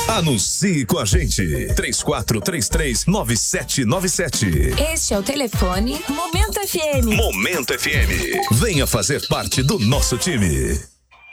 Anuncie com a gente. 3433-9797. Este é o telefone Momento FM. Momento FM. Venha fazer parte do nosso time.